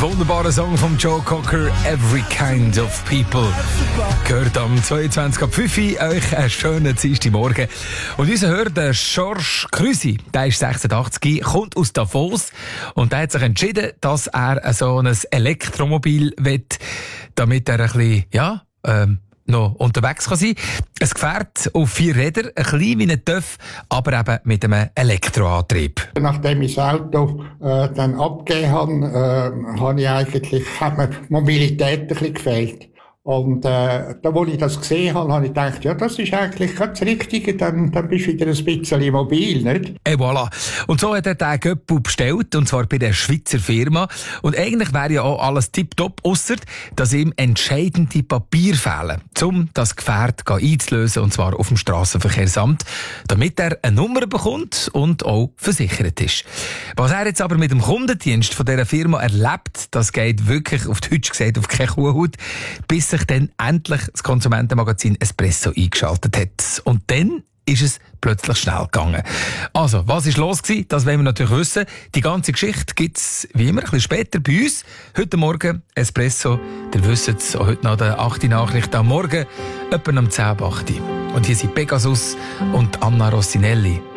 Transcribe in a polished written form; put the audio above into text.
wunderbarer Song von Joe Cocker, Every Kind of People. Gehört am 22.05 euch einen schönen Dienstagmorgen. Und unser Hörer, der Georges Krüsi, der ist 86, kommt aus Davos und der hat sich entschieden, dass er so ein Elektromobil will, damit er ein bisschen, noch unterwegs kann sein. Ein Gefährt auf 4 Rädern, ein klein wie ein TÜV, aber eben mit einem Elektroantrieb. Nachdem ich das Auto dann abgegeben habe, hat mir die Mobilität ein bisschen gefehlt. Und da, wo ich das gesehen habe, habe ich gedacht, ja, das ist eigentlich ganz das Richtige, dann bist du wieder ein bisschen mobil, nicht? Et voilà. Und so hat er den Göppel bestellt, und zwar bei der Schweizer Firma. Und eigentlich wäre ja auch alles tipptopp, ausser dass ihm entscheidende Papiere fehlen, um das Gefährt einzulösen, und zwar auf dem Strassenverkehrsamt, damit er eine Nummer bekommt und auch versichert ist. Was er jetzt aber mit dem Kundendienst von dieser Firma erlebt, das geht wirklich, auf Deutsch gesagt, auf keine Kuhhaut, bis sich dann endlich das Konsumentenmagazin Espresso eingeschaltet hat. Und dann ist es plötzlich schnell gegangen. Also, was ist los gewesen? Das wollen wir natürlich wissen. Die ganze Geschichte gibt es, wie immer, ein bisschen später bei uns. Heute Morgen Espresso. Ihr wisst es, heute nach der 8. Nachricht am Morgen, etwa um 10 ab 8. Und hier sind Pegasus und Anna Rossinelli.